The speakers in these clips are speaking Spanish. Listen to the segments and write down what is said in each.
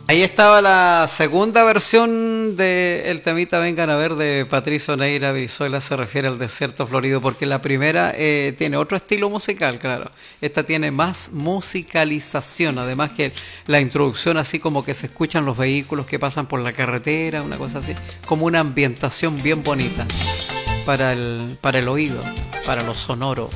Ahí estaba la segunda versión de El temita Vengan a ver de Patricio Neira Brizuela, se refiere al desierto florido, porque la primera tiene otro estilo musical, claro. Esta tiene más musicalización, además que la introducción así como que se escuchan los vehículos que pasan por la carretera, una cosa así, como una ambientación bien bonita para el oído, para lo sonoro.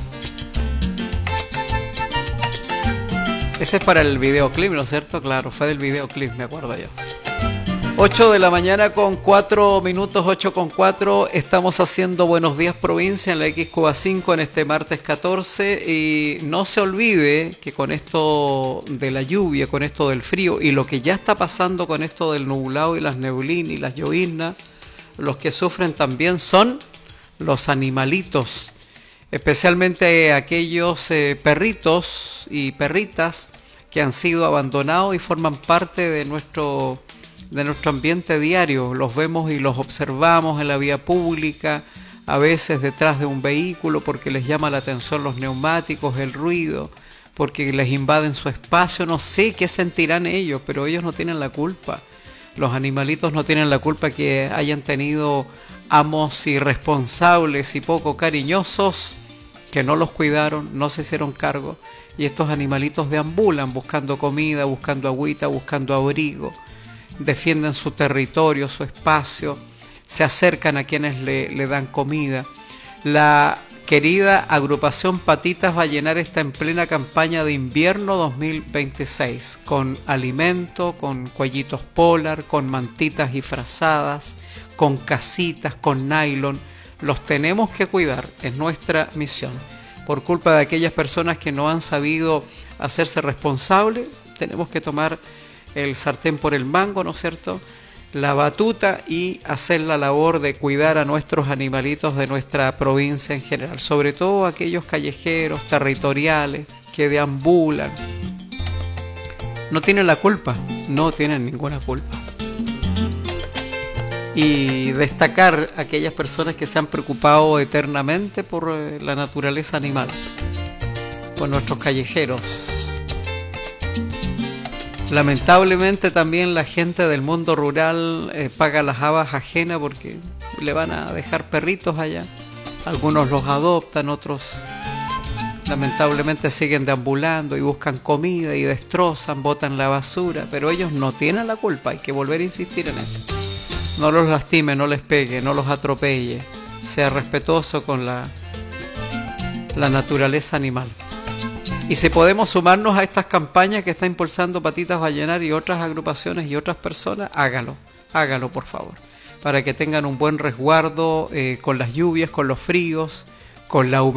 Ese es para el videoclip, ¿no es cierto? Claro, fue del videoclip, me acuerdo yo. 8 de la mañana con 4 minutos, 8 con 4. Estamos haciendo Buenos Días Provincia en la XCUA5 en este martes 14. Y no se olvide que con esto de la lluvia, con esto del frío y lo que ya está pasando con esto del nublado y las neblinas y las lloviznas, los que sufren también son los animalitos. Especialmente aquellos perritos y perritas que han sido abandonados y forman parte de nuestro ambiente diario. Los vemos y los observamos en la vía pública, a veces detrás de un vehículo porque les llama la atención los neumáticos, el ruido, porque les invaden su espacio. No sé qué sentirán ellos, pero ellos no tienen la culpa. Los animalitos no tienen la culpa que hayan tenido amos irresponsables y poco cariñosos que no los cuidaron, no se hicieron cargo, y estos animalitos deambulan buscando comida, buscando agüita, buscando abrigo, defienden su territorio, su espacio, se acercan a quienes le dan comida. La querida agrupación Patitas va a llenar esta en plena campaña de invierno 2026, con alimento, con cuellitos polar, con mantitas disfrazadas, con casitas, con nylon. Los tenemos que cuidar, es nuestra misión. Por culpa de aquellas personas que no han sabido hacerse responsables, tenemos que tomar el sartén por el mango, ¿no es cierto?, la batuta, y hacer la labor de cuidar a nuestros animalitos de nuestra provincia en general, sobre todo aquellos callejeros, territoriales, que deambulan. No tienen la culpa, no tienen ninguna culpa. Y destacar a aquellas personas que se han preocupado eternamente por la naturaleza animal, por nuestros callejeros. Lamentablemente también la gente del mundo rural paga las habas ajenas porque le van a dejar perritos allá. Algunos los adoptan, otros lamentablemente siguen deambulando y buscan comida y destrozan, botan la basura, pero ellos no tienen la culpa, hay que volver a insistir en eso. No los lastime, no les pegue, no los atropelle, sea respetuoso con la naturaleza animal. Y si podemos sumarnos a estas campañas que está impulsando Patitas Vallenar y otras agrupaciones y otras personas, hágalo por favor, para que tengan un buen resguardo con las lluvias, con los fríos, con la humedad.